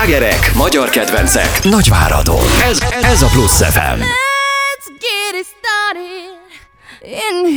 Slágerek, magyar kedvencek, Nagyváradon. Ez a Plusz FM. Let's get it started in